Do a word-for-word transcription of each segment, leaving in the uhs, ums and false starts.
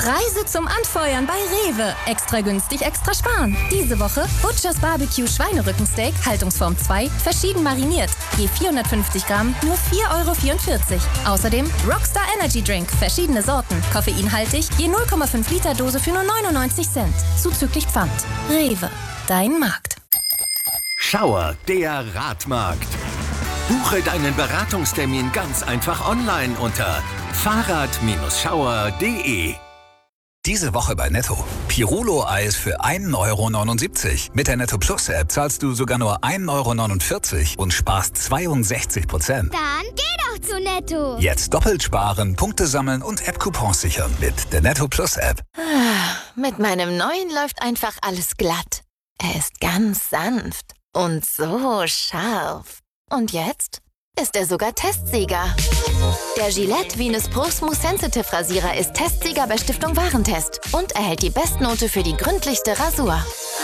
Preise zum Anfeuern bei Rewe. Extra günstig, extra sparen. Diese Woche Butchers Barbecue Schweinerückensteak, Haltungsform zwei, verschieden mariniert. Je vierhundertfünfzig Gramm, nur vier Euro vierundvierzig. Außerdem Rockstar Energy Drink, verschiedene Sorten. Koffeinhaltig, je null Komma fünf Liter Dose für nur neunundneunzig Cent. Zuzüglich Pfand. Rewe, dein Markt. Schauer, der Radmarkt. Buche deinen Beratungstermin ganz einfach online unter fahrrad Schauer punkt de. Diese Woche bei Netto. Pirulo-Eis für ein Euro neunundsiebzig. Mit der Netto Plus App zahlst du sogar nur ein Euro neunundvierzig und sparst zweiundsechzig Prozent. Dann geh doch zu Netto. Jetzt doppelt sparen, Punkte sammeln und App-Coupons sichern mit der Netto Plus App. Mit meinem neuen läuft einfach alles glatt. Er ist ganz sanft und so scharf. Und jetzt ist er sogar Testsieger. Der Gillette Venus Pro Smooth Sensitive Rasierer ist Testsieger bei Stiftung Warentest und erhält die Bestnote für die gründlichste Rasur.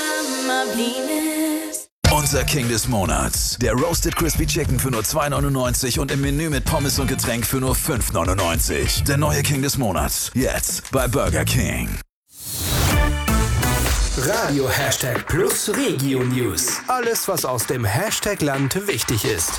Unser King des Monats. Der Roasted Crispy Chicken für nur zwei neunundneunzig und im Menü mit Pommes und Getränk für nur fünf neunundneunzig. Der neue King des Monats. Jetzt bei Burger King. Radio Hashtag Plus Regio News. Alles, was aus dem Hashtag-Land wichtig ist.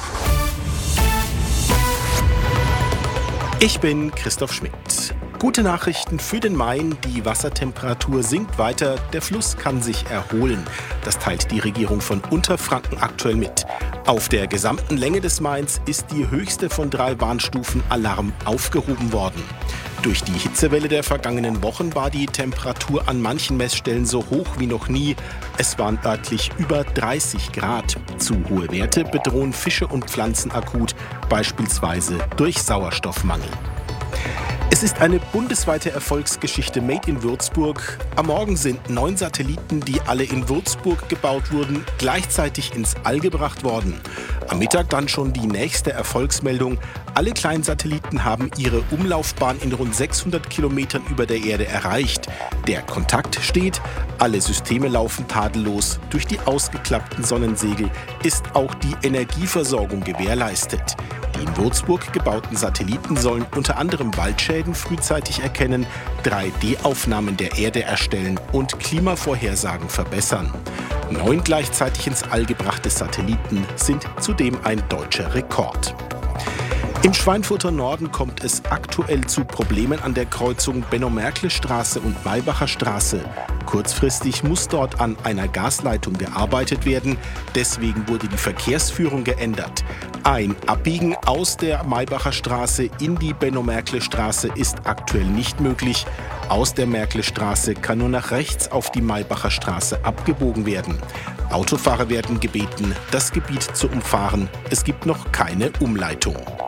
Ich bin Christoph Schmidt. Gute Nachrichten für den Main. Die Wassertemperatur sinkt weiter. Der Fluss kann sich erholen. Das teilt die Regierung von Unterfranken aktuell mit. Auf der gesamten Länge des Mains ist die höchste von drei Warnstufen Alarm aufgehoben worden. Durch die Hitzewelle der vergangenen Wochen war die Temperatur an manchen Messstellen so hoch wie noch nie. Es waren örtlich über dreißig Grad. Zu hohe Werte bedrohen Fische und Pflanzen akut, beispielsweise durch Sauerstoffmangel. Es ist eine bundesweite Erfolgsgeschichte made in Würzburg. Am Morgen sind neun Satelliten, die alle in Würzburg gebaut wurden, gleichzeitig ins All gebracht worden. Am Mittag dann schon die nächste Erfolgsmeldung. Alle kleinen Satelliten haben ihre Umlaufbahn in rund sechshundert Kilometern über der Erde erreicht. Der Kontakt steht, alle Systeme laufen tadellos. Durch die ausgeklappten Sonnensegel ist auch die Energieversorgung gewährleistet. Die in Würzburg gebauten Satelliten sollen unter anderem Waldschäden frühzeitig erkennen, drei D Aufnahmen der Erde erstellen und Klimavorhersagen verbessern. Neun gleichzeitig ins All gebrachte Satelliten sind zudem ein deutscher Rekord. Im Schweinfurter Norden kommt es aktuell zu Problemen an der Kreuzung Benno-Merkle-Straße und Maybacher Straße. Kurzfristig muss dort an einer Gasleitung gearbeitet werden. Deswegen wurde die Verkehrsführung geändert. Ein Abbiegen aus der Maybacher Straße in die Benno-Merkle-Straße ist aktuell nicht möglich. Aus der Merkle-Straße kann nur nach rechts auf die Maybacher Straße abgebogen werden. Autofahrer werden gebeten, das Gebiet zu umfahren. Es gibt noch keine Umleitung.